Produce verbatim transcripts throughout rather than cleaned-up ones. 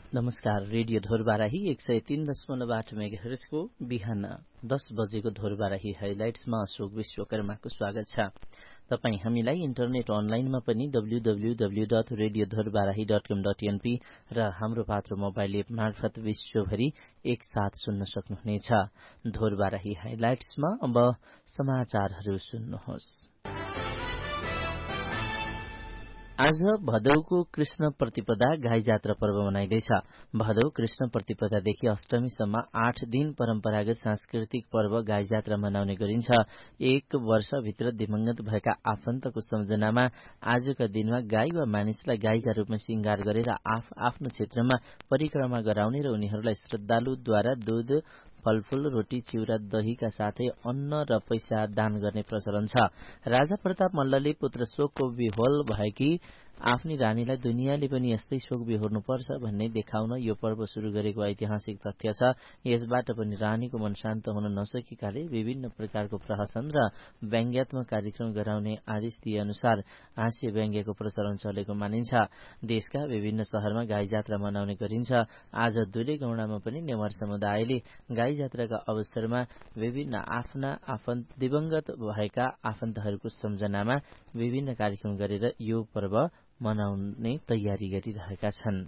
नमस्कार। रेडियो ढोरबाराही एक सय तीन दशमलव आठ मेगाहर्जको बिहान दस बजेको ढोरबाराही हाइलाइट्समा अशोक विश्वकर्माको स्वागत छ। तपाईँ हामीलाई इन्टरनेट अनलाइनमा पनि W W W dot radio Dhorbarahi dot कम डट एनपी र हाम्रो पात्रो मोबाइल एप मार्फत विश्वभरि एकसाथ सुन्न सक्नुहुनेछ। ढोरबाराही हाइलाइट्समा अब समाचारहरू सुन्नुहोस्। आज भदौको कृष्ण प्रतिपदा गाई जात्रा पर्व मनाइँदैछ। भदौ कृष्ण प्रतिपदादेखि अष्टमीसम्म आठ दिन परम्परागत सांस्कृतिक पर्व गाई जात्रा मनाउने गरिन्छ। एक वर्षभित्र दिवंगत भएका आफन्तको सम्झनामा आजका दिनमा गाई वा मानिसलाई गाईका रूपमा श्रृंगार गरेर आफ आफ्नो क्षेत्रमा परिक्रमा गराउने र उनीहरूलाई श्रद्धालुद्वारा दूध फलफूल रोटी चिउरा दहीका साथै अन्न र पैसा दान गर्ने प्रचलन छ। राजा प्रताप मल्लले पुत्र शोकको विह्वल भएकी आफ्नी रानीलाई दुनियाँले पनि यस्तै शोक बिहोर्नुपर्छ भन्ने देखाउन यो पर्व शुरू गरेको ऐतिहासिक तथ्य छ। यसबाट पनि रानीको मन शान्त हुन नसकेकाले विभिन्न प्रकारको प्रहसन र व्यङ्ग्यात्मक कार्यक्रम गराउने आदेश दिए अनुसार हास्य व्यङ्ग्यको प्रचलन चलेको मानिन्छ। देशका विभिन्न शहरमा गाई जात्रा मनाउने गरिन्छ। आज दुले गौडामा पनि नेवार समुदायले गाई जात्राका अवसरमा विभिन्न आफ्ना आफन्त दिवंगत भएका आफन्तहरूको सम्झनामा विभिन्न कार्यक्रम गरेर यो पर्व मनाउने तयारी गरिरहेका छन्।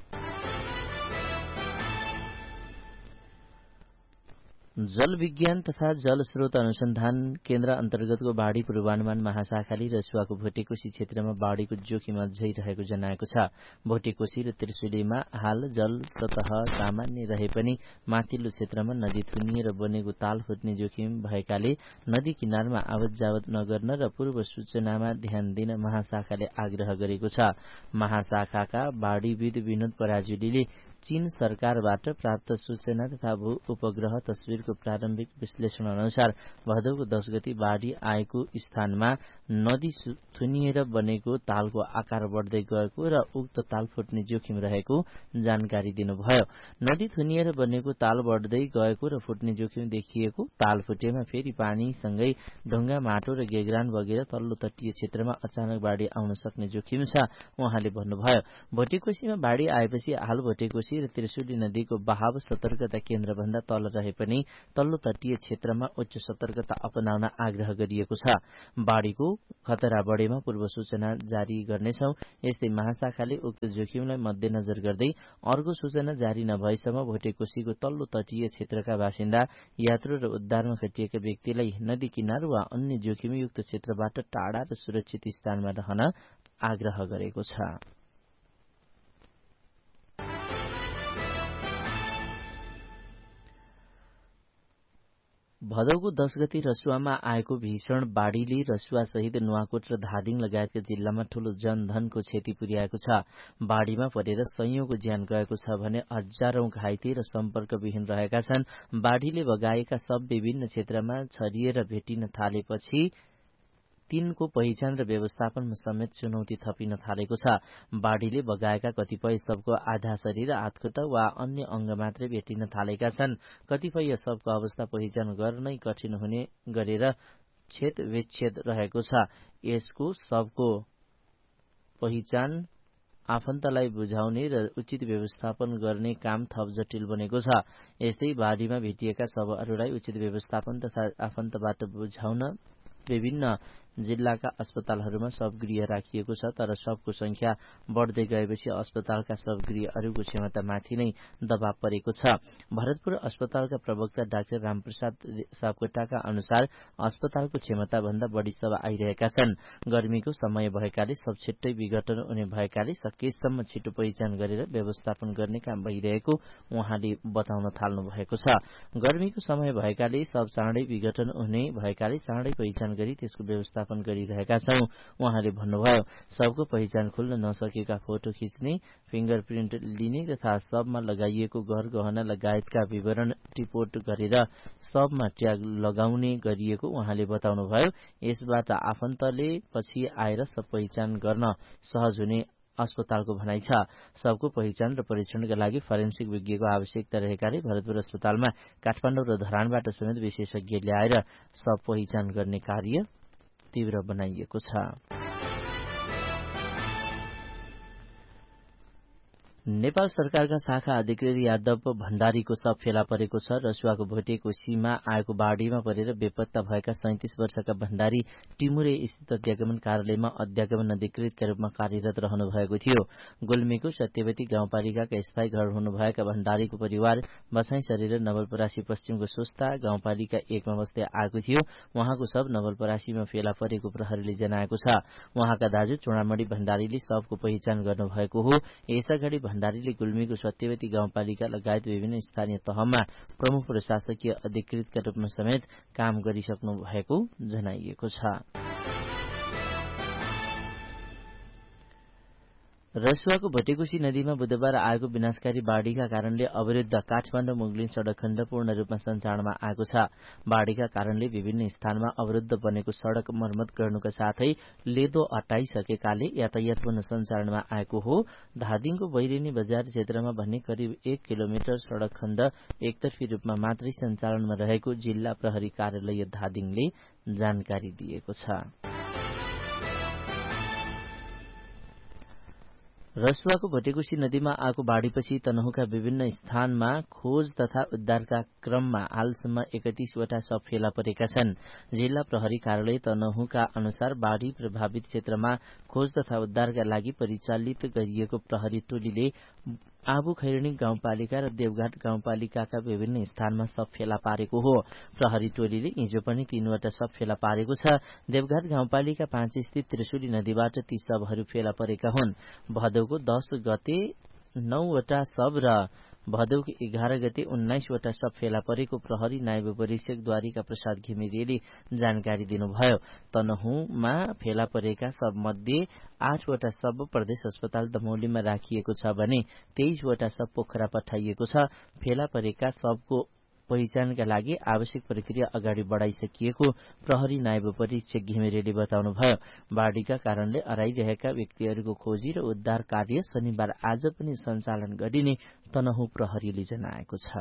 जल विज्ञान तथा जल स्रोत अनुसन्धान केन्द्र अन्तर्गतको बाढ़ी पूर्वानुमान महाशाखाले रसुवाको भोटेकोशी क्षेत्रमा बाढ़ीको जोखिम अझै रहेको जनाएको छ। भोटेकोशी र त्रिशुलीमा हाल जल सतह सामान्य रहे पनि माथिल्लो क्षेत्रमा नदी थुनिएर बनेको ताल फुट्ने जोखिम भएकाले नदी किनारमा आवत जावत नगर्न र पूर्व सूचनामा ध्यान दिन महाशाखाले आग्रह गरेको छ। महाशाखाका बाढ़ीविद विनोद पराजुलीले चीन सरकारबाट प्राप्त सूचना तथा भू उपग्रह तस्विरको प्रारम्भिक विश्लेषण अनुसार भदौको दश गति बाढ़ी आएको स्थानमा नदी थुनिएर बनेको तालको आकार बढ्दै गएको र उक्त ताल फुट्ने जोखिम रहेको जानकारी दिनुभयो। नदी थुनिएर बनेको ताल बढ्दै गएको र फुट्ने जोखिम देखिएको ताल फुटेमा फेरि पानीसँगै ढुङ्गा माटो र गेग्रान बगेर तल्लो तटीय क्षेत्रमा अचानक बाढ़ी आउन सक्ने जोखिम छ। उहाँले भन्नुभयो, भोटेकोशीमा बाढ़ी आएपछि हाल भोटेकोशी र त्रिशुली नदीको बहाव सतर्कता केन्द्र भन्दा तल रहे पनि तल्लो तटीय क्षेत्रमा उच्च सतर्कता अपनाउन आग्रह गरिएको छ। बाढ़ीको खतरा बढेमा पूर्व सूचना जारी गर्नेछौ। यस्तै महाशाखाले उक्त जोखिमलाई मध्यनजर गर्दै अर्को सूचना जारी नभएसम्म भोटेकोशीको तल्लो तटीय क्षेत्रका बासिन्दा यात्रु र उद्धारमा खटिएका व्यक्तिलाई नदी किनार वा अन्य जोखिमयुक्त क्षेत्रबाट टाढा र सुरक्षित स्थानमा रहन आग्रह गरेको छ। भदौको दश गते रसुवामा आएको भीषण बाढ़ीले रसुवा सहित नुवाकोट र धादिङ लगायतका जिल्लामा ठूलो जनधनको क्षति पुर्याएको छ। बाढ़ीमा परेर सयौंको ज्यान गएको छ भने हजारौं घाइते र सम्पर्कविहीन रहेका छन्। बाढ़ीले बगाएका सब विभिन्न क्षेत्रमा छरिएर भेटिन थालेपछि तिनको पहिचान र व्यवस्थापनमा समेत चुनौती थपिन थालेको छ। बाढ़ीले बगाएका कतिपय सबको आधा शरीर हातखुट्टा वा अन्य अंग मात्रै भेटिन थालेका छन्। कतिपय सबको अवस्था पहिचान गर्नै कठिन हुने गरेर छेद विच्छेद रहेको छ। यसको सबको पहिचान आफन्तलाई बुझाउने र उचित व्यवस्थापन गर्ने काम थप जटिल बनेको छ। यस्तै बाढ़ीमा भेटिएका सबहरूलाई उचित व्यवस्थापन तथा आफन्तबाट बुझाउन विभिन्न जिल्लाका अस्पतालहरूमा शवगृह राखिएको छ। तर शवको संख्या बढ्दै गएपछि अस्पतालका शवगृहहरूको क्षमतामाथि नै दबाव परेको छ। भरतपुर अस्पतालका प्रवक्ता डाक्टर रामप्रसाद सापकोटाका अनुसार अस्पतालको क्षमता भन्दा बढ़ी शव आइरहेका छन्। गर्मीको समय भएकाले शव छिट्टै विघटन हुने भएकाले सकेसम्म छिटो पहिचान गरेर व्यवस्थापन गर्ने काम भइरहेको उहाँले बताउन थाल्नु भएको छ। गर्मीको समय भएकाले शव चाँडै विघटन हुने भएकाले चाँडै पहिचान गरी त्यसको व्यवस्थापन गरिरहेका छौं। उहाँले भन्नुभयो, शवको पहिचान खुल्न नसकेका फोटो खिच्ने, फिंगरप्रिन्ट लिने तथा शवमा लगाइएको गहना लगायतका विवरण रिपोर्ट गरेर शवमा ट्याग लगाउने गरिएको उहाँले बताउनुभयो। यसबाट आफन्तले पछि आएर शव पहिचान गर्न सहज हुने अस्पतालको भनाइ छ। शवको पहिचान र परीक्षणका लागि फरेन्सिक विज्ञको आवश्यकता रहेकाले भरतपुर अस्पतालमा काठमाडौँ र धरानबाट समेत विशेषज्ञ ल्याएर शव पहिचान गर्ने कार्य तीव्र बनाइएको छ। नेपाल सरकारका शाखा अधिकृत यादव भण्डारीको शव फेला परेको छ। रसुवाको भोटे कोशीमा आएको बाढ़ीमा परेर बेपत्ता भएका सैंतीस वर्षका भण्डारी टिमुरे स्थित अध्यागमन कार्यालयमा अध्यागमन अधिकृतका रूपमा कार्यरत रहनु भएको थियो। गुल्मीको सत्यवती गाउँपालिकाका स्थायी घर हुनुभएका भण्डारीको परिवार बसाई सरेर नवलपरासी पश्चिमको सोस्ता गाउँपालिका एकमा बस्दै आएको थियो। उहाँको शव नवलपरासीमा फेला परेको प्रहरीले जनाएको छ। उहाँका दाजु चुडामणी भण्डारीले शवको पहिचान गर्नुभएको हो। यसअगाडि भण्डारीले गुल्मीको सत्यवती गाउँपालिका लगायत विभिन्न स्थानीय तहमा प्रमुख प्रशासकीय अधिकृतका रूपमा समेत काम गरिसक्नु भएको जनाइएको छ। रसुवाको भटेकोशी नदीमा बुधबार आएको विनाशकारी बाढ़ीका कारणले अवरुद्ध काठमाडौँ मुगलिन सड़क खण्ड पूर्ण रूपमा सञ्चालनमा आएको छ। बाढ़ीका कारणले विभिन्न स्थानमा अवरुद्ध बनेको सड़क मर्मत गर्नुका साथै लेदो हटाइसकेकाले यातायात पुनः सञ्चालनमा आएको हो। धादिङको बैरेनी बजार क्षेत्रमा भन्ने करिब एक किलोमिटर सड़क खण्ड एकतर्फी रूपमा मात्रै सञ्चालनमा रहेको जिल्ला प्रहरी कार्यालय धादिङले जानकारी दिएको छ। रसुवाको भटेकोशी नदीमा आएको बाढ़ीपछि तनहुका विभिन्न स्थानमा खोज तथा उद्धारका क्रममा हालसम्म एकतीसवटा शव फेला परेका छन्। जिल्ला प्रहरी कार्यालय तनहुका अनुसार बाढ़ी प्रभावित क्षेत्रमा खोज तथा उद्धारका लागि परिचालित गरिएको प्रहरी टोलीले आबु खैरनी गाउँपालिका र देवघाट गाउँपालिकाका विभिन्न स्थानमा शव फेला पारेको हो। प्रहरी टोलीले हिजो पनि तीनवटा शव फेला पारेको छ। देवघाट गाउँपालिका पाँच स्थित त्रिशुली नदीबाट ती शवहरू फेला परेका हुन्। भदौको दश गते नौवटा शव र भदौको एघार गते उन्नाइसवटा शव फेला परेको प्रहरी नायब परीक्षक द्वारिका प्रसाद घिमिरेले जानकारी दिनुभयो। तनहुमा फेला परेका शव मध्ये आठवटा शव प्रदेश अस्पताल दमौलीमा राखिएको छ भने तेइसवटा शव पोखरा पठाइएको छ। फेला परेका शवको पहिचानका लागि आवश्यक प्रक्रिया अगाडि बढाइसकिएको प्रहरी नायब परीक्षक घिमिरेले बताउनुभयो। बाढ़ीका कारणले हराइरहेका व्यक्तिहरूको खोजी र उद्धार कार्य शनिबार आज पनि सञ्चालन गरिने तनहु प्रहरीले जनाएको छ।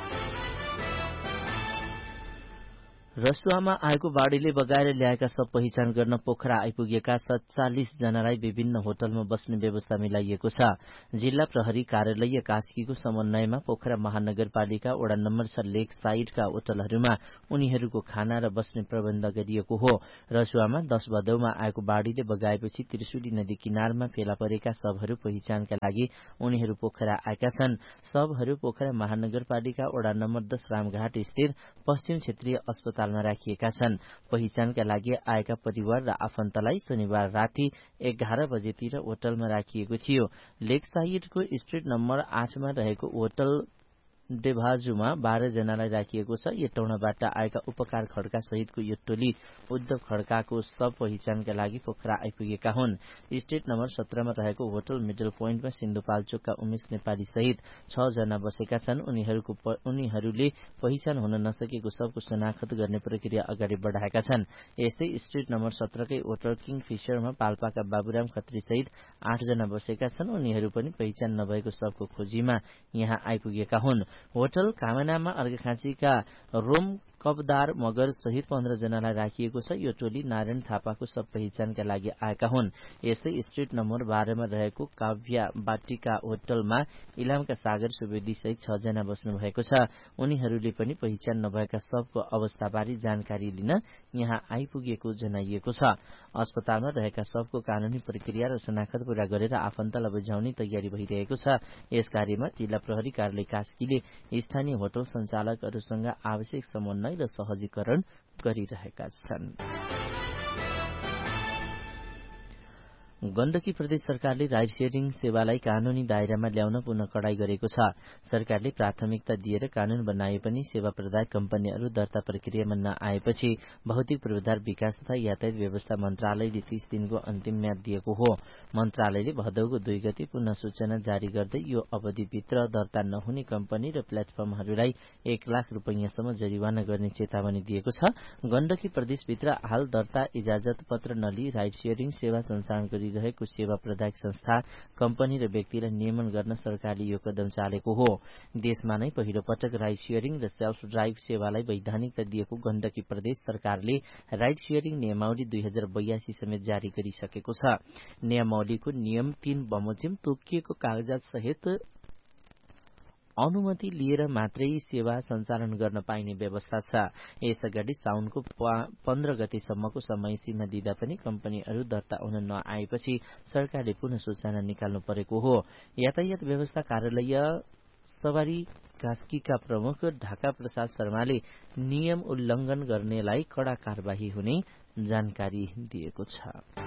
रसुवामा आएको बाढ़ीले बगाएर ल्याएका सब पहिचान गर्न पोखरा आइपुगेका सत्तालीस जनालाई विभिन्न होटलमा बस्ने व्यवस्था मिलाइएको छ। जिल्ला प्रहरी कार्यालय कास्कीको समन्वयमा पोखरा महानगरपालिका वडा नम्बर छ लेक साइडका होटलहरूमा उनीहरूको खाना र बस्ने प्रबन्ध गरिएको हो। रसुवामा दश भदौमा आएको बाढ़ीले बगाएपछि त्रिशुली नदी किनारमा फेला परेका शवहरू पहिचानका लागि उनीहरू पोखरा आएका छन्। शवहरू पोखरा महानगरपालिका वडा नम्बर दश रामघाट स्थित पश्चिम क्षेत्रीय अस्पताल राखिएका छन्। पहिचानका लागि आएका परिवार र आफन्तलाई शनिबार राति एघार बजेतिर होटलमा राखिएको थियो। लेक साइडको स्ट्रीट नम्बर आठमा रहेको होटल डेभाजुमा बाह्र जनालाई राखिएको छ। यटौडाबाट आएका उपकार खड्का सहितको यो टोली उद्धव खड्काको सब पहिचानका लागि पोखरा आइपुगेका हुन्। स्टेट नम्बर सत्रमा रहेको होटल मिडल पोइन्टमा सिन्धुपाल्चोकका उमेश नेपाली सहित छ जना बसेका छन्। उनीहरूको उनीहरूले पहिचान हुन नसकेको सबको शनाखत गर्ने प्रक्रिया अगाडि बढाएका छन्। यस्तै street number सत्रकै hotel king फिशरमा पाल्पाका Baburam Khatri सहित आठ जना बसेका छन्। उनीहरू पनि पहिचान नभएको सबको खोजीमा यहाँ आइपुगेका हुन्। होटल कामनामा अर्घाखाँचीका रोम कबदार मगर सहित पन्ध्र जनालाई राखिएको छ। यो टोली नारायण थापाको सब पहिचानका लागि आएका हुन्। यस्तै स्ट्रीट नम्बर बाह्रमा रहेको काव्या बाटिका होटलमा इलामका सागर सुवेदी सहित छ जना बस्नु भएको छ। उनीहरूले पनि पहिचान नभएका सबको अवस्थाबारे जानकारी लिन यहाँ आइपुगेको जनाइएको छ। अस्पतालमा रहेका सबको कानूनी प्रक्रिया र शनाखत पूरा गरेर आफन्तलाई बुझाउने तयारी भइरहेको छ। यस कार्यमा जिल्ला प्रहरी कार्यालय कास्कीले स्थानीय होटल सञ्चालकहरूसँग आवश्यक समन्वय र सहजीकरण गरिरहेका छन्। गण्डकी प्रदेश सरकारले राइड शेयरिङ सेवालाई कानूनी दायरामा ल्याउन पुनः कडाई गरेको छ। सरकारले प्राथमिकता दिएर कानून बनाए पनि सेवा प्रदायक कम्पनीहरू दर्ता प्रक्रियामा नआएपछि भौतिक पूर्वाधार विकास तथा यातायात व्यवस्था मन्त्रालयले तीस दिनको अन्तिम म्याद दिएको हो। मन्त्रालयले भदौको दुई गते पुनः सूचना जारी गर्दै यो अवधिभित्र दर्ता नहुने कम्पनी र प्लेटफर्महरूलाई एक लाख रुपैयाँसम्म जरिवाना गर्ने चेतावनी दिएको छ। गण्डकी प्रदेशभित्र हाल दर्ता इजाजत पत्र नलिई राइड शेयरिङ सेवा सञ्चालन गरि गरिरहेको सेवा प्रदायक संस्था, कम्पनी र व्यक्तिलाई नियमन गर्न सरकारले यो कदम चालेको हो। देशमा नै पहिलो पटक राइड शेयरिङ र सेल्फ ड्राइभ सेवालाई वैधानिकता दिएको गण्डकी प्रदेश सरकारले राइड शेयरिङ नियमावली दुई हजार बयासी समेत जारी गरिसकेको छ। नियमावलीको नियम तीन बमोजिम तोकिएको कागजात सहित अनुमति लिएर मात्रै सेवा सञ्चालन गर्न पाइने व्यवस्था छ। यसअगाडि साउनको पन्ध्र गतेसम्मको समय सीमा दिँदा पनि कम्पनीहरू दर्ता हुन नआएपछि सरकारले पुनः सूचना निकाल्नु परेको हो। यातायात व्यवस्था कार्यालय सवारी कास्कीका प्रमुख ढाका प्रसाद शर्माले नियम उल्लंघन गर्नेलाई कड़ा कार्यवाही हुने जानकारी दिएको छ।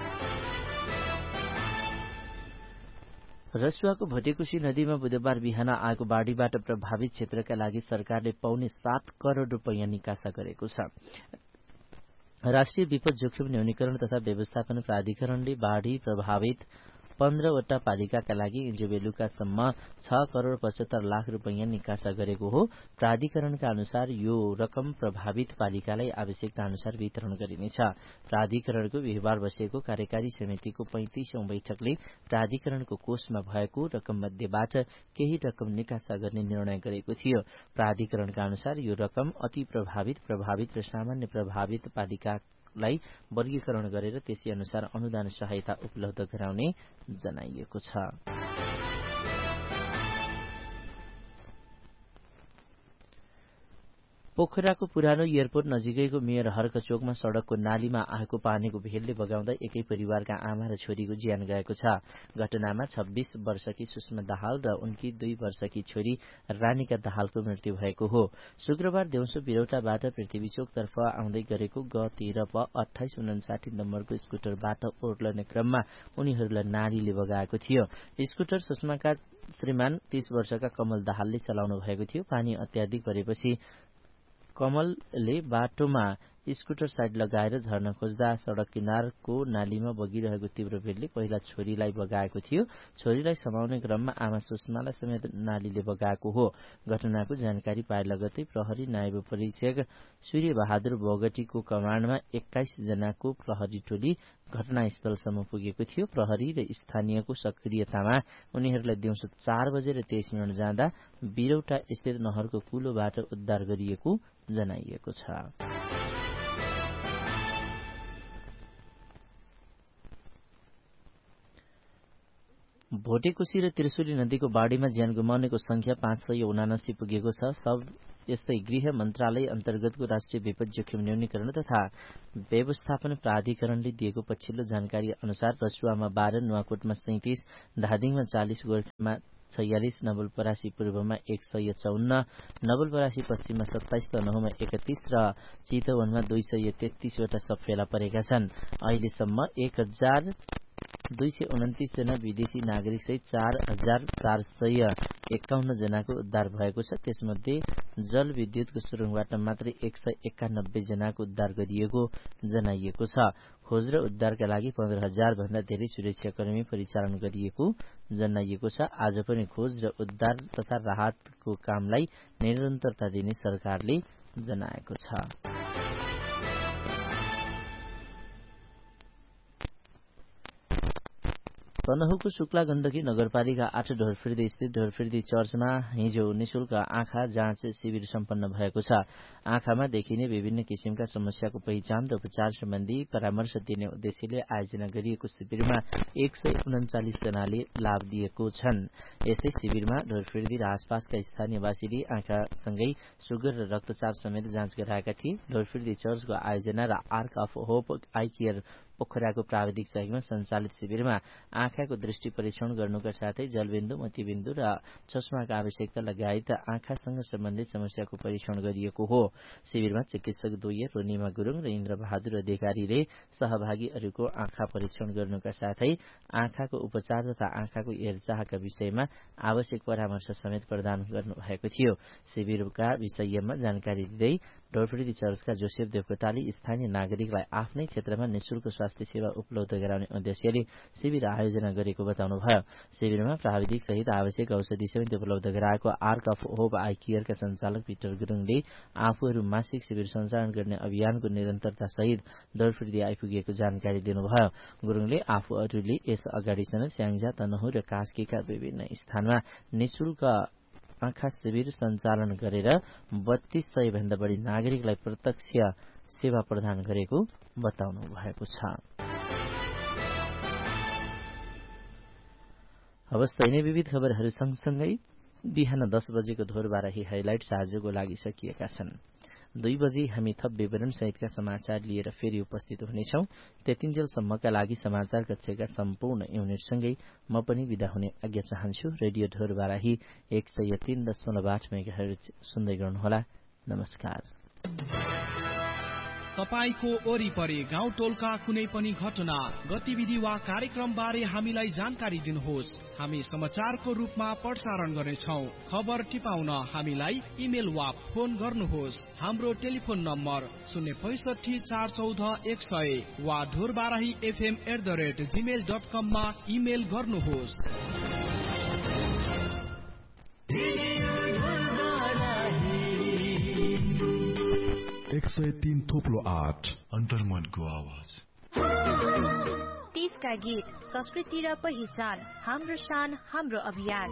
रसुवाको भटेकुशी नदीमा बुधबार बिहान आएको बाढ़ीबाट प्रभावित क्षेत्रका लागि सरकारले पाउने सात करोड़ रूपियाँ निकासा गरेको छ। राष्ट्रिय विपद जोखिम न्यूनीकरण तथा व्यवस्थापन प्राधिकरणले बाढ़ी प्रभावित पन्ध्रवटा पालिकाका लागि हिजो बेलुकासम्म छ करोड़ पचहत्तर लाख रूपियाँ निकासा गरेको हो। प्राधिकरणका अनुसार यो रकम प्रभावित पालिकालाई आवश्यकता अनुसार वितरण गरिनेछ। प्राधिकरणको बिहिबार बसेको कार्यकारी समितिको पैंतीसौं बैठकले प्राधिकरणको कोषमा भएको रकम मध्येबाट केही रकम निकासा गर्ने निर्णय गरेको थियो। प्राधिकरणका अनुसार यो रकम अति प्रभावित, प्रभावित र सामान्य प्रभावित पालिका लाई वर्गीकरण गरेर त्यसै अनुसार अनुदान सहायता उपलब्ध गराउने जनाइएको छ। पोखराको पुरानो एयरपोर्ट नजिकैको मेयर हर्कचोकमा सड़कको नालीमा आएको पानीको भेलले बगाउँदा एकै परिवारका आमा र छोरीको ज्यान गएको छ। घटनामा छब्बीस वर्षकी सुषमा दाहाल र उनकी दुई वर्षकी छोरी रानिका दाहालको मृत्यु भएको हो। शुक्रबार दिउँसो बिरौटाबाट पृथ्वीचोकतर्फ आउँदै गरेको ग तेह्र प अठाइस उनासाठी नम्बरको स्कुटरबाट ओर्लने क्रममा उनीहरूलाई नालीले बगाएको थियो। स्कुटर सुषमाका श्रीमान तीस वर्षका कमल दाहालले चलाउनु भएको थियो। पानी अत्याधिक परेपछि कमलले बाटोमा स्कुटर साइड लगाएर झर्न खोज्दा सड़क किनारको नालीमा बगिरहेको तीव्र भेलले पहिला छोरीलाई बगाएको थियो। छोरीलाई समाउने क्रममा आमा सुषमालाई समेत नालीले बगाएको हो। घटनाको जानकारी पाए लगतै प्रहरी नायब परीक्षक सूर्य बहादुर बोगटीको कमाण्डमा एक्काइस जनाको प्रहरी टोली घटनास्थलसम्म पुगेको थियो। प्रहरी र स्थानीयको सक्रियतामा उनीहरूलाई दिउँसो चार बजेर तेइस मिनट जाँदा बिरौटा स्थित नहरको कुलोबाट उद्धार गरिएको जनाइएको छ। भोटेकुशी र त्रिशुली नदीको बाढ़ीमा ज्यान गुमाउनेको संख्या पाँच सय उनासी पुगेको छ। सब यस्तै गृह मन्त्रालय अन्तर्गतको राष्ट्रिय विपद जोखिम न्यूनीकरण तथा व्यवस्थापन प्राधिकरणले दिएको पछिल्लो जानकारी अनुसार रसुवामा बाह्र, नुवाकोटमा सैंतीस, धादिङमा चालीस, गोर्खामा छयालिस, नवलपरासी पूर्वमा एक सय चौन्न, नवलपरासी पश्चिममा सत्ताइस, तनहुमा एकतीस र चितवनमा दुई सय तेत्तीसवटा सब फेला परेका छन्। अहिलेसम्म एक हजार दुई सय उन्तिस जना विदेशी नागरिक सहित चार हजार चार सय एकाउन्न जनाको उद्धार भएको छ। त्यसमध्ये जल विद्युतको सुरुङबाट मात्रै एक सय एकानब्बे जनाको उद्धार गरिएको जनाइएको छ। खोज र उद्धारका लागि पन्ध्र हजार भन्दा धेरै सुरक्षाकर्मी परिचालन गरिएको जनाइएको छ। आज पनि खोज र उद्धार तथा राहतको कामलाई निरन्तरता दिने सरकारले जनाएको छ। तनहुको शुक्ला गण्डकी नगरपालिका आठ ढोरफिर्दी स्थित ढोरफिर्दी चर्चमा हिजो निशुल्क आँखा जाँच शिविर सम्पन्न भएको छ। आँखामा देखिने विभिन्न किसिमका समस्याको पहिचान र उपचार सम्बन्धी परामर्श दिने उद्देश्यले आयोजना गरिएको शिविरमा एक सय उन्चालिस जनाले लाभ दिएको छन्। यस्तै शिविरमा ढोरफिर्दी र आसपासका स्थानीयवासीले आँखासँगै सुगर र रक्तचाप समेत जाँच गराएका थिए। ढोरफिर्दी चर्चको आयोजना र arc of hope I care पोखराको प्राविधिक सहयोगमा सञ्चालित शिविरमा आँखाको दृष्टि परीक्षण गर्नुका साथै जलबिन्दु, मोतीबिन्दु र चस्माका आवश्यकता लगायत आँखासँग सम्बन्धित समस्याको परीक्षण गरिएको हो। शिविरमा चिकित्सक द्वय रोनिमा गुरुङ र इन्द्र बहादुर अधिकारीले सहभागीहरूको आँखा परीक्षण गर्नुका साथै आँखाको उपचार तथा आँखाको हेरचाहका विषयमा आवश्यक परामर्श समेत प्रदान गर्नुभएको थियो। शिविरका विषयमा जानकारी दिँदै ढोरफिर्दी चर्चका जोसेफ देवकोटाले स्थानीय नागरिकलाई आफ्नै क्षेत्रमा निशुल्क स्वास्थ्य सेवा उपलब्ध गराउने उद्देश्यले शिविर आयोजना गरेको बताउनुभयो। शिविरमा प्राविधिक सहित आवश्यक औषधि समेत उपलब्ध गराएको आर्क अफ होप आई केयरका सञ्चालक पिटर गुरुङले आफूहरू मासिक शिविर सञ्चालन गर्ने अभियानको निरन्तरता सहित डरफिर्दी आइपुगेको जानकारी दिनुभयो। गुरुङले आफूहरूले यस अगाडिसम्म स्याङ्जा, तनहुँ र कास्कीका विभिन्न स्थानमा निशुल्क आँखा शिविर सञ्चालन गरेर बत्तीस सय भन्दा बढी नागरिकलाई प्रत्यक्ष सेवा प्रदान गरेको बताउनु भएको छ। अवस्था नै विविध खबरहरू सँगसँगै बिहान दस बजेको धोरबाराही हाइलाइट्स आजको लागि सकिएका छन्। दुई बजे हामी थप विवरण सहितका समाचार लिएर फेरि उपस्थित हुनेछौं। त्यतिन्जेलसम्मका लागि समाचार कक्षका सम्पूर्ण युनिटसँगै म पनि विदा हुने आज्ञा चाहन्छु। रेडियो ढोरबाराही एक सय तीन दशमलव आठ मेगाहर्ज सुन्दै गर्नुहोला। नमस्कार। तपाईको वरिपरि गाउँ टोलका कुनै पनि घटना, गतिविधि वा कार्यक्रम बारे हामीलाई जानकारी दिनुहोस्। हामी समाचारको रूपमा प्रसारण गर्नेछौं। खबर टिपाउन हामीलाई इमेल वा फोन गर्नुहोस्। हाम्रो टेलिफोन नम्बर शून्य पैसठी चार चौध एक सय वा Dhorbarahi FM at the rate Gmail dot कममा इमेल गर्नुहोस्। एक सय तीन थोप्लो आठ अन्तर्मनको आवाज। तीसका गीत, संस्कृति र पहिचान, हाम्रो शान हाम्रो अभियान।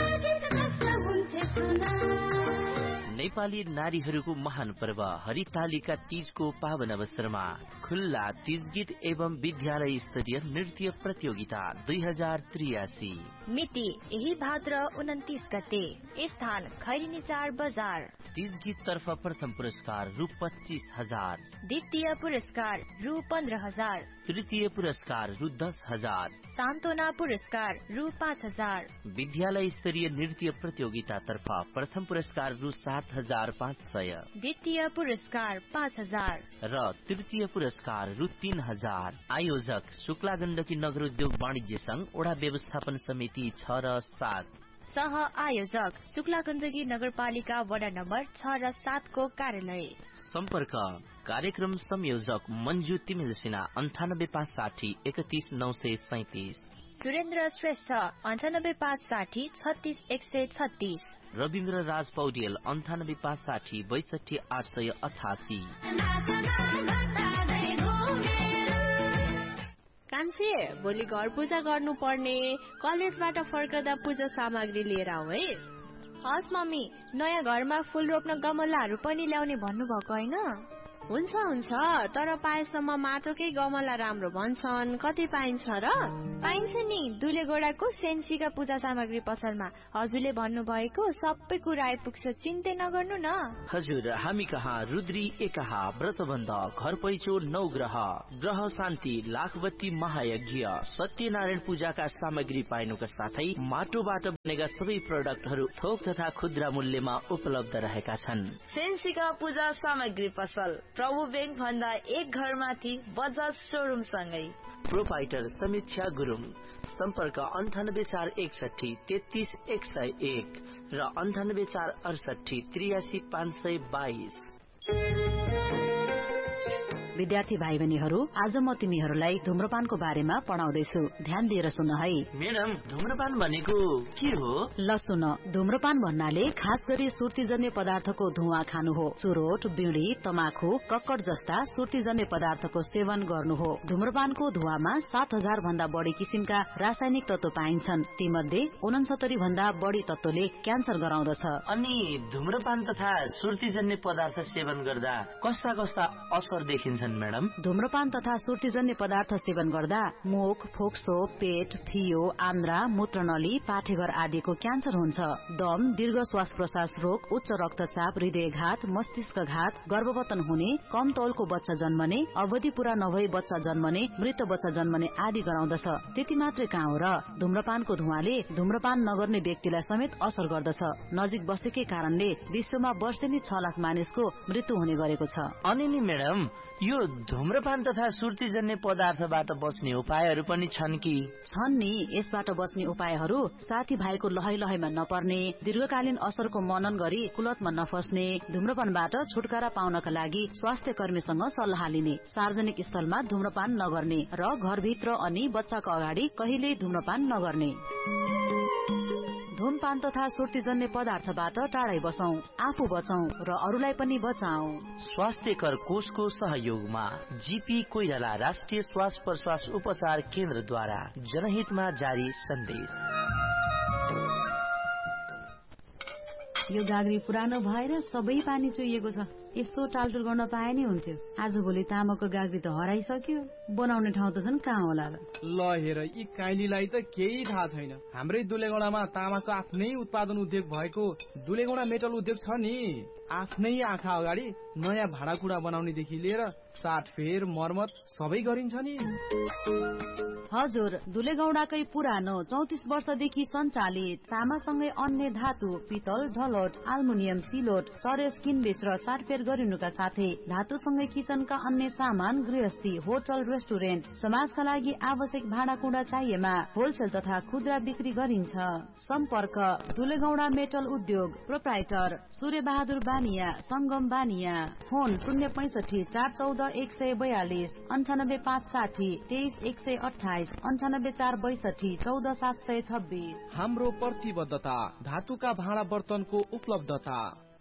नेपाली नारीहरूको महान पर्व हरितालिका तीजको पावन अवसरमा खुल्ला तीज गीत एवं विद्यालय स्तरीय नृत्य प्रतियोगिता दुई हजार त्रियासी। मिति यही भाद्र उन्तीस गते। स्थान खैरिनी चार बजार। तीज गीत तर्फ प्रथम पुरस्कार रु पच्चीस हजार, द्वितीय पुरस्कार रु पन्ध्र हजार, तृतीय पुरस्कार रु दस हजार, सान्त्वना पुरस्कार रु पाँच हजार। विद्यालय स्तरीय नृत्य प्रतियोगिता तर्फ प्रथम पुरस्कार रु सात हजार पाँच सय, द्वितीय पुरस्कार पाँच हजार र तृतीय पुरस्कार रु तीन हजार। आयोजक शुक्ला गण्डकी नगर उद्योग वाणिज्य संघ वडा व्यवस्थापन समिति छ र सात। सह आयोजक शुक्ला गण्डकी नगरपालिका वडा नम्बर छ र सात को कार्यालय। सम्पर्क कार्यक्रम संयोजक मंजू तिमिल सिन्हा अन्ठानब्बे पाँच साठी एकतीस नौ सय सैतिस, सुरेन्द्र श्रेष्ठ अन्ठानब्बे पाँच साठी छत्तीस एक सय छत्तीस, रविन्द्र राज पौडेल अन्ठानब्बे पाँच साठी बैसठी आठ सय अठासी। कान्छे, भोलि घर पूजा गर्नु पर्ने, कलेजबाट फर्कदा पूजा सामग्री लिएर आऊ है। हस् मम्मी, नयाँ घरमा फूल रोप्न गमलाहरू पनि ल्याउने भन्नुभएको होइन? हुन्छ हुन्छ, तर पाएसम्म माटोकै गमला राम्रो भन्छन्। कति पाइन्छ र? पाइन्छ नि, दुले गोडाको सेन्सीका पूजा सामग्री पसलमा। हजुरले भन्नुभएको सबै कुरा आइपुग्छ, चिन्तै नगर्नु न। हजुर, हामी कहाँ रुद्री एकाहा, व्रतबन्ध, घर पैचो, नवग्रह, ग्रह शान्ति, लाखवती महायज्ञ, सत्यनारायण पूजाका सामग्री पाइनुका साथै माटोबाट बनेका सबै प्रोडक्टहरू थोक तथा खुद्रा मूल्यमा उपलब्ध रहेका छन्। सेन्सीका पूजा सामग्री पसल प्रभु बैंक भन्दा एक घर माथि बजाज शोरूम सँगै। प्रोपाइटर समीक्षा गुरुङ। सम्पर्क अन्ठानब्बे चार एकसठी तेत्तीस एक सय एक र अन्ठानब्बे चार अडसठी त्रियासी पाँच सय बाइस। विद्यार्थी भाइ बहिनीहरू, आज म तिमीहरूलाई धूम्रपानको बारेमा पढाउँदैछु। ध्यान दिएर सुन है। मैडम, धूम्रपान भनेको के हो? ल सुन, धूम्रपान भन्नाले खास गरी सुर्तीजन्य पदार्थको धुवा खानु हो। चुरोट, बीडी, तमाखु, कक्कड जस्ता सुर्तीजन्य पदार्थको सेवन गर्नु हो। धूम्रपानको धुवामा सात हजार भन्दा बढी किसिमका रासायनिक तत्व पाइन्छन्। तीमध्ये उनसत्तरी भन्दा बढी तत्वले क्यान्सर गराउँदछ। अनि धूम्रपान तथा सुर्तीजन्य पदार्थ सेवन गर्दा कस्ता कस्ता असर देखिन्छ मैडम? धूम्रपान तथा सुर्तीजन्य पदार्थ सेवन गर्दा मुख, फोक्सो, पेट, फियो, आन्द्रा, मूत्रनली, पाठेघर आदिको क्यान्सर हुन्छ। दम, दीर्घ श्वास प्रश्वास रोग, उच्च रक्तचाप, हृदयघात, मस्तिष्कघात, गर्भवतन हुने, कम तौलको बच्चा जन्मने, अवधि पूरा नभई बच्चा जन्मने, मृत बच्चा जन्मने आदि गराउँदछ। त्यति मात्रै कहाँ हो र, धूम्रपानको धुवाले धूम्रपान नगर्ने व्यक्तिलाई समेत असर गर्दछ। नजिक बसेकै कारणले विश्वमा वर्षेनी छ लाख मानिसको मृत्यु हुने गरेको छ। अनि नि मैडम, यो यो धूम्रपान तथा सुर्तीजन्य पदार्थबाट बच्ने उपायहरू पनि छन् कि? छन् नि। यसबाट बच्ने उपायहरू साथी भाइको लहै लहैमा नपर्ने, दीर्घकालीन असरको मनन गरी कुलतमा नफस्ने, धूम्रपानबाट छुटकारा पाउनका लागि स्वास्थ्य कर्मीसँग सल्लाह लिने, सार्वजनिक स्थलमा धूम्रपान नगर्ने र घरभित्र अनि बच्चाको अगाडि कहिल्यै धूम्रपान नगर्ने। धूमपान तथा सुर्तीजन्य पदार्थबाट टाढै बसौं, आफू बचौं र अरूलाई पनि बचाऊ। स्वास्थ्यकर कोषको सहयोगमा जीपी कोइराला राष्ट्रिय श्वास प्रश्वास उपचार केन्द्रद्वारा जनहितमा जारी सन्देश। यो गाग्री पुरानो भएर सबै पानी चुहिएको छ। यसो टालटुल गर्न पाए नि हुन्थ्यो। आजभोलि तामाको गाग्री त हराइसक्यो, बनाउने ठाउँ त छन् कहाँ होला र। ल हेर, यी काइलीलाई त केही थाहा छैन। हाम्रै दुलेगौडामा तामाको आफ्नै उत्पादन उद्योग भएको दुलेगौडा मेटल उद्योग छ नि। आफ्नै आँखा अगाडि नयाँ भाँडाकुँडा बनाउनेदेखि लिएर साटफेर मर्मत सबै गरिन्छ नि। हजुर, दुलेगौडाकै पुरानो चौतिस वर्षदेखि सञ्चालित तामासँगै अन्य धातु, पितल, ढलोट, आल्मुनियम, सिलोट, चरेस किनबेच र साटफेर गरिनुका साथै धातुसँगै किचनका अन्य सामान, गृहस्थी, होटल, रेस्टुरेन्ट, समाजका लागि आवश्यक भाँडाकुँडा चाहिएमा होलसेल तथा खुद्रा बिक्री गरिन्छ। सम्पर्क दुलेगौडा मेटल उद्योग, प्रोप्राइटर सूर्य बहादुर बानिया, संगम बानिया। फोन शून्य पैंसठी चार चौध एक सय बयालिस, अन्ठानब्बे पाँच साठी तेइस एक सय अठाइस, अन्ठानब्बे चार बैसठी चौध सात सय छब्बीस। हाम्रो प्रतिबद्धता धातुका भाँडा बर्तनको उपलब्धता।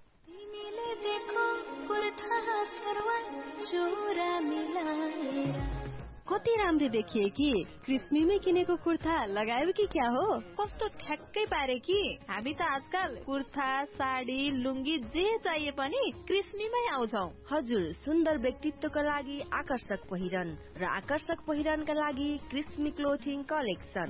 कति राम्रो देखिए कि क्रिस्मीमै किनेको कुर्ता लगायो कि क्या हो? कस्तो ठ्याक्कै पारे कि हामी त आजकल कुर्ता, साडी, लुङ्गी जे चाहिए पनि क्रिस्मीमै आउँछौ। हजुर, सुन्दर व्यक्तित्वका लागि आकर्षक पहिरन र आकर्षक पहिरनका लागि क्रिस्मी क्लोथिङ कलेक्सन।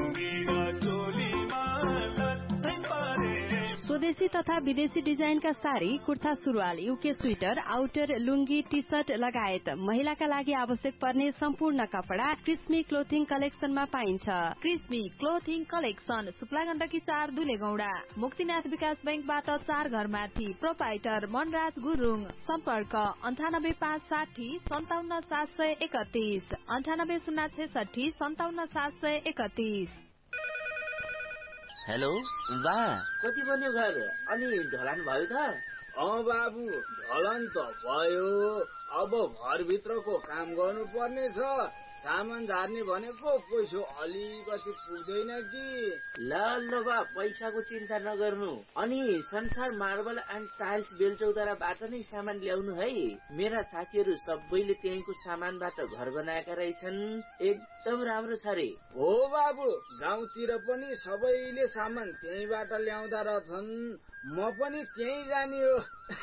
स्वदेशी तथा विदेशी डिजाइनका साडी, कुर्ता सुरुवाल, युके स्वेटर, आउटर, लुङ्गी, टी शर्ट लगायत महिलाका लागि आवश्यक पर्ने सम्पूर्ण कपडा क्रिस्मी क्लोथिङ कलेक्सनमा पाइन्छ। क्रिस्मी क्लोथिङ कलेक्सन सुप्ला गण्डकी चार दुलेगौडा, मुक्तिनाथ विकास बैंकबाट चार घर माथि। प्रोपाइटर मनराज गुरुङ। सम्पर्क अन्ठानब्बे पाँच साठी सन्ताउन्न सात सय एकतीस, अन्ठानब्बे शून्य छैसठी सन्ताउन्न सात सय एकतीस। हेलो बा, कति बन्यो घर अनि ढलान भयो त? अँ बाबु, ढलान त भयो। अब घरभित्रको काम गर्नु पर्ने छ। सामान झार्ने भनेको पैसा अलिकति पुग्दैन कि। ल ल बा, पैसाको चिन्ता नगर्नु। अनि संसार मार्बल एन्ड टाइल्स बेलचौताराबाट नै सामान ल्याउनु है। मेरा साथीहरू सबैले त्यहीँको सामानबाट घर बनाएका रहेछन्। एकदम राम्रो छ रे। हो बाबु, गाउँतिर पनि सबैले सामान त्यहीँबाट ल्याउँदा रहेछन्। म पनि त्यहीँ जाने हो।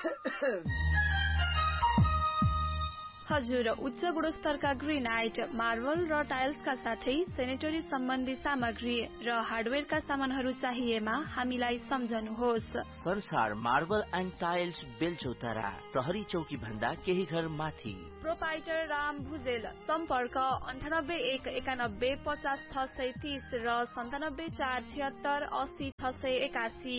हजुर, उच्च गुणस्तरका ग्रेनाइट, मार्बल र टाइल्सका साथै सेनेटरी सम्बन्धी सामग्री र हार्डवेयरका सामानहरू चाहिएमा हामीलाई सम्झनुहोस्। संसार मार्बल एन्ड टाइल्स बेलचौतारा, प्रहरी चौकी भन्दा केही घर माथि। प्रोपाइटर राम भुजेल। सम्पर्क अन्ठानब्बे एक एकानब्बे पचास छ सय तीस र सन्तानब्बे चार छिहत्तर अस्सी छ सय एकासी।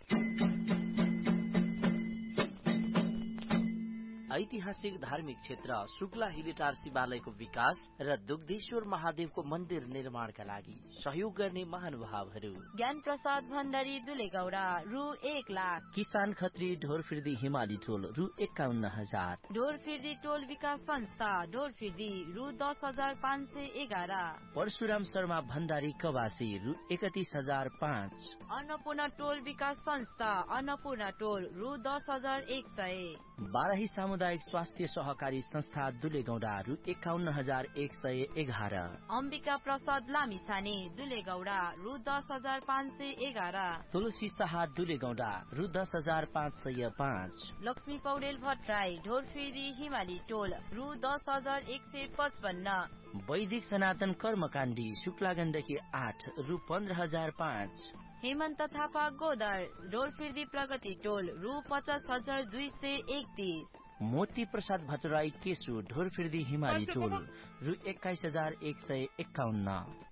ऐतिहासिक धार्मिक क्षेत्र शुक्ला हिलेटार शिवालयको विकास र दुग्धेश्वर महादेवको मन्दिर निर्माणका लागि सहयोग गर्ने महानुभावहरू ज्ञान प्रसाद भण्डारी दुलेगौडा रु एक लाख, किसान खत्री ढोरफिर्दी हिमाली टोल रु एकाउन्न हजार, ढोरफिर्दी टोल विकास संस्था ढोरफिर्दी रु दस हजार पाँच सय एघार, परशुराम शर्मा भण्डारी कवासी रु एकतिस हजार पाँच, अन्नपूर्ण टोल विकास संस्था अन्नपूर्ण टोल रु दस हजार एक सय, बाराही सामुदायिक स्वास्थ्य सहकारी संस्था दुलेगौडा रु एकाउन्न हजार एक सय एघार, अम्बिका प्रसाद लामिछाने दुलेगौडा रु दस हजार पाँच सय एघार, तुलसी शाह दुलेगौडा रु दस हजार पाँच सय पाँच, लक्ष्मी पौडेल भट्टराई ढोरफिरी हिमाली टोल रु दस हजार एक सय पचपन्न, वैदिक सनातन कर्मकाण्डी शुक्ला गण्डकी आठ रु पन्ध्र हजार पाँच, हेमन्त थापा गोदर ढोरफिर्दी प्रगति टोल रु पचास हजार दुई सय एकतीस, मोती प्रसाद भट्टराई केशु ढोरफिर्दी हिमाली टोल रु एक्काइस हजार एक सय एकाउन्न,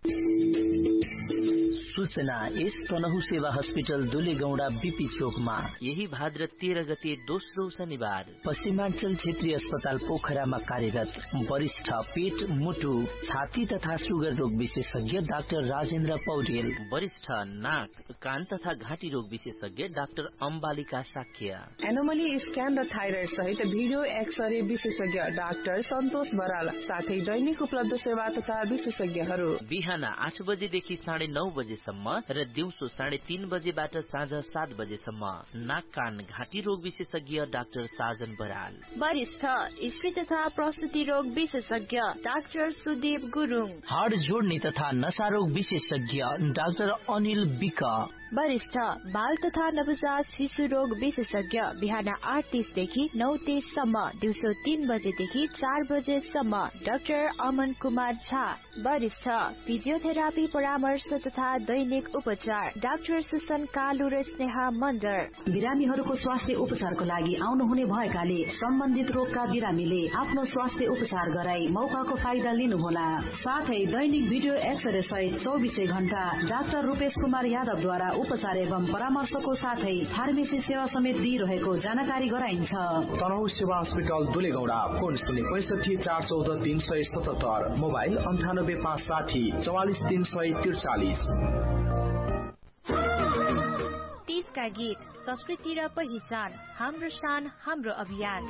सूचना यस तनहु सेवा हस्पिटल दुलेगौडा बीपी चोकमा यही भाद्र तेह्र गते दोस्रो शनिबार पश्चिमाञ्चल क्षेत्रीय अस्पताल पोखरामा कार्यरत वरिष्ठ पेट मुटु छाती तथा सुगर रोग विशेषज्ञ डाक्टर राजेन्द्र पौडेल, वरिष्ठ नाक कान तथा घाँटी रोग विशेषज्ञ doctor Ambalika Shakya, anomaly scan र थाइरोइड सहित भिडियो एक्सरे विशेषज्ञ डाक्टर सन्तोष बराल, साथै दैनिक उपलब्ध सेवा तथा विशेषज्ञहरू बिहान आठ बजेदेखि साढे नौ बजेसम्म र दिउँसो साढे तीन बजेबाट साँझ सात बजेसम्म। नाक कान घाँटी रोग विशेषज्ञ डाक्टर साजन बराल, वरिष्ठ स्त्री तथा प्रसुति रोग विशेषज्ञ डाक्टर सुदीप गुरुङ, हाड जोड्ने तथा नशा रोग विशेषज्ञ डाक्टर अनिल विक, वरिष्ठ बाल तथा नवजात शिशु रोग विशेषज्ञ बिहान आठ तीसदेखि नौ तीससम्म, दिउँसो तीन बजेदेखि चार बजेसम्म डाक्टर अमन कुमार झा, वरिष्ठ फिजियोथेरापी परामर्श तथा दैनिक उपचार डाक्टर सुसन कालु र स्नेहा मण्डल। बिरामीहरूको स्वास्थ्य उपचारको लागि आउनुहुने भएकाले सम्बन्धित रोगका बिरामीले आफ्नो स्वास्थ्य उपचार गराई मौकाको फाइदा लिनुहोला। साथै दैनिक भिडियो एक्सरे सहित चौबिसै घण्टा डाक्टर रूपेश कुमार यादवद्वारा उपचार एवं परामर्शको साथै फार्मेसी सेवा समेत दिइरहेको जानकारी गराइन्छ। तनहु सेवा अस्पताल दुलेगौडा, फोन शून्य पैसठी चार चौध तीन सय सतहत्तर, मोबाइल अन्ठानब्बे पाँच साठी चौवालिस तीन सय त्रिचालिस। तीजका गीत, संस्कृति र पहिचान, हाम्रो शान हाम्रो अभियान।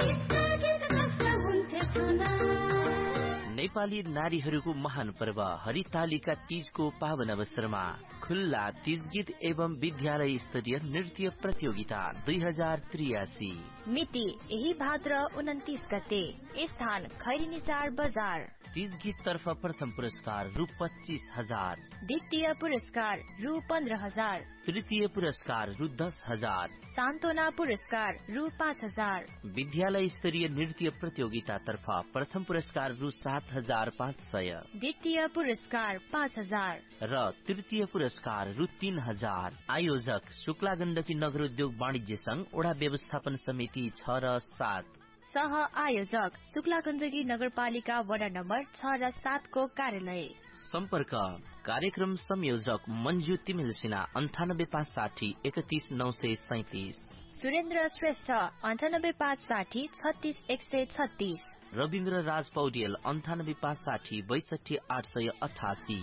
नेपाली नारीहरूको महान पर्व हरितालिका तीजको पावन अवसरमा खुल्ला तीज गीत एवं विद्यालय स्तरीय नृत्य प्रतियोगिता दुई हजार त्रियासी, मिति यही भाद्र उन्तिस गते, स्थान खैरिनी चार बजार। तीज गीत तर्फ प्रथम पुरस्कार रु पच्चीस हजार, द्वितीय पुरस्कार रु पन्ध्र हजार, तृतीय पुरस्कार रु दस हजार, सान्त्वना पुरस्कार रु पाँच हजार। विद्यालय स्तरीय नृत्य प्रतियोगिता तर्फ प्रथम पुरस्कार रु सात हजार पाँच सय, द्वितीय पुरस्कार पाँच हजार र तृतीय पुरस्कार रु तीन हजार। आयोजक शुक्ला गण्डकी नगर उद्योग वाणिज्य संघ वडा व्यवस्थापन समिति छ र सात। सह आयोजक शुक्ला गण्डकी नगरपालिका वडा नम्बर छ र सात को कार्यालय। सम्पर्क कार्यक्रम संयोजक मन्जु तिमिल सिन्हा अन्ठानब्बे पाँच साठी एकतीस नौ सय सैतिस, सुरेन्द्र श्रेष्ठ अन्ठानब्बे पाँच साठी छत्तीस एक सय छत्तीस, रविन्द्र राज पौडेल अन्ठानब्बे पाँच साठी बैसठी आठ सय अठासी।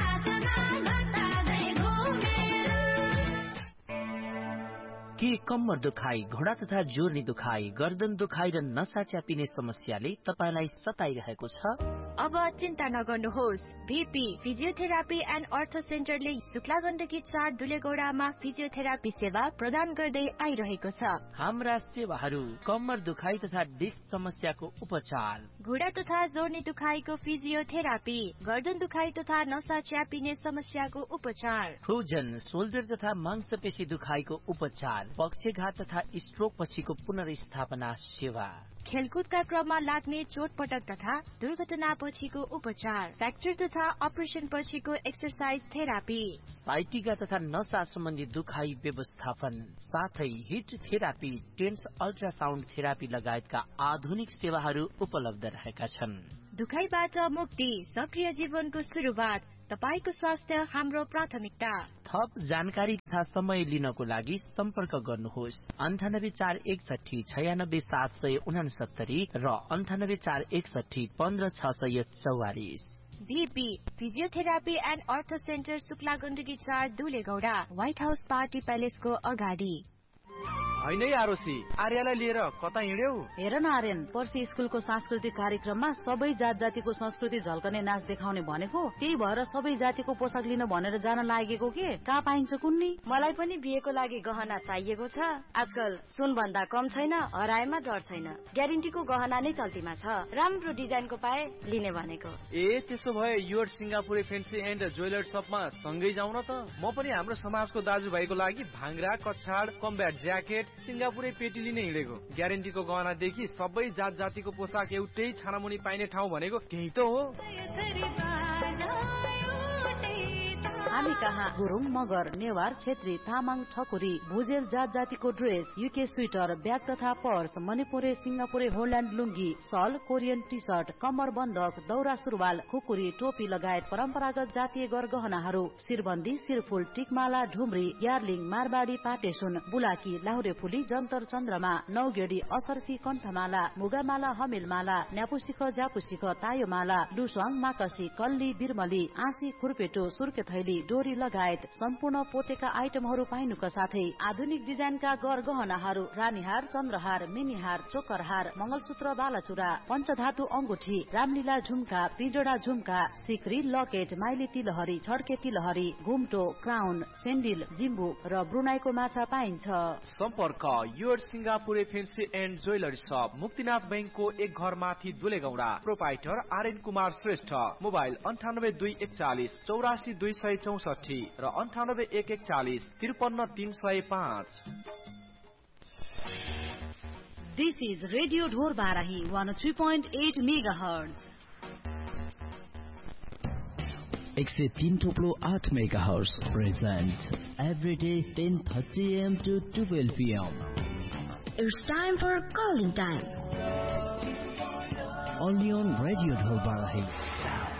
के कम्मर दुखाइ, घोडा तथा जोर्नी दुखाइ, गर्दन दुखाइ र नसा च्यापिने समस्याले तपाईलाई सताइरहेको छ? अब चिन्ता नगर्नुहोस्। भीपी फिजियोथेरापी एन्ड अर्थ सेन्टरले शुक्ला गण्डकी चार दुलेगौडामा फिजियोथेरापी सेवा प्रदान गर्दै आइरहेको छ। हाम्रा सेवाहरू कम्मर दुखाइ तथा डिस्क समस्याको उपचार, घुँडा तथा जोर्नी दुखाइको फिजियोथेरापी, गर्दन दुखाइ तथा नसा च्यापिने समस्याको उपचार, फ्रोजन सोल्डर तथा मांसपेशी दुखाइको उपचार, पक्षघात तथा स्ट्रोक पछिको पुनर्स्थापना सेवा, खेलकुदका क्रममा लाग्ने चोटपटक तथा दुर्घटना पछिको उपचार, फ्र्याक्चर तथा अपरेसन पछिको एक्सरसाइज थेरापी, साइटिका तथा नसा सम्बन्धी दुखाइ व्यवस्थापन, साथै hit therapy, tense ultrasound therapy लगायतका आधुनिक सेवाहरू उपलब्ध रहेका छन्। दुखाइबाट मुक्ति, सक्रिय जीवनको सुरुवात, तपाईको स्वास्थ्य हाम्रो प्राथमिकता। थप जानकारी तथा समय लिनको लागि सम्पर्क गर्नुहोस् अन्ठानब्बे चार एकसठी छयानब्बे सात सय उनासत्तरी र अन्ठानब्बे चार एकसठी पन्ध्र छ सय चौवालिस। भीपी physiotherapy and earth centre Shukla Gandaki चार दुलेगौडा, व्हाइट हाउस पार्टी प्यालेसको अगाडि। होइन आरोसी, आर्यलाई लिएर कता हिँड्यौ? हेर न आर्यन, पर्सि स्कुलको सांस्कृतिक कार्यक्रममा सबै जात जातिको संस्कृति झल्कने नाच देखाउने भनेको, त्यही भएर सबै जातिको पोसाक लिन भनेर जान लागेको के? कहाँ पाइन्छ कुन्नी? मलाई पनि बिहेको लागि गहना चाहिएको छ। आजकल सुन भन्दा कम छैन, हराएमा डर छैन। ग्यारेन्टीको गहना नै चल्तीमा छ। राम्रो डिजाइनको पाए लिने भनेको। ए त्यसो भए यो सिंगापुरे फेन्सी एन्ड ज्वेलर शपमा सँगै जाउँ न त। म पनि हाम्रो समाजको दाजुभाइको लागि भाङ्रा, कछाड, कम्ब्याट ज्याकेट, सिंगापुरे पेटी लिने हिँडेको। ग्यारेन्टीको गहनादेखि सबै जात जातिको पोसाक एउटै छानामुनि पाइने ठाउँ भनेको त्यही त हो। हामी कहाँ गुरुङ मगर नेवार छेत्री तामाङ ठकुरी भुजेल जात जातिको ड्रेस युके स्वेटर ब्याग तथा पर्स मणिपुरे सिंगापुरे होल्यान्ड लुङ्गी सल कोरियन टी सर्ट कम्मर बन्धक दौरा सुरुवाल खुकुरी टोपी लगायत परम्परागत जातीय गरगहनाहरू शिरबन्दी शिरफुल टिकमाला ढुम्री यार्लिङ मारबाडी पाटेसुन बुलाकी लाहुरे फुली जन्तर चन्द्रमा नौगेडी असर्फी कण्ठमाला मुगामाला हमेलमाला न्यापुसिख ज्यापुसिख तायोमाला लुस्वाङ माकसी कल्ली बिरमली आँसी खुर्पेटो सुर्के थैली डोरी लगायत सम्पूर्ण पोतेका आइटमहरू पाइनुका साथै आधुनिक डिजाइनका गरगहनाहरू रानीहार चन्द्रहार मिनीहार चोकरहार मंगलसूत्र बालाचुरा पञ्चधातु अंगुठी रामलीला झुम्का पिजोडा झुम्का सिक्री लकेट माइली तिलहरी छड्के तिलहरी घुम्टो क्राउन सेन्डिल जिम्बु र ब्रुनाईको माछा पाइन्छ। सम्पर्क your Singapure fancy and jewellery शप मुक्तिनाथ बैंकको एक घर माथि दुलेगौडा प्रोपाइटर आर्यन कुमार श्रेष्ठ मोबाइल अन्ठानब्बे दुई एकचालिस चौरासी दुई सय चौसठी र अन्ठानब्बे एक एकचालिस त्रिपन्न तीन सय पाँच। This is Radio Dhor Barahi one oh three point eight megahertz. एक सय तीन थोप्लो आठ megahertz present every day ten thirty a m to twelve p m. It's time for calling time. Only on Radio Dhor Barahi.